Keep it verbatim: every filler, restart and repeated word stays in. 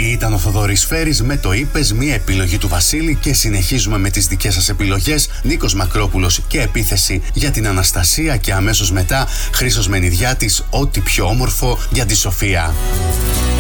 Ήταν ο Θοδωρής Φέρης με το είπες, μία επιλογή του Βασίλη, και συνεχίζουμε με τις δικές σας επιλογές. Νίκος Μακρόπουλος και επίθεση για την Αναστασία, και αμέσως μετά Χρήστος Μενιδιάτης, ό,τι πιο όμορφο για τη Σοφία.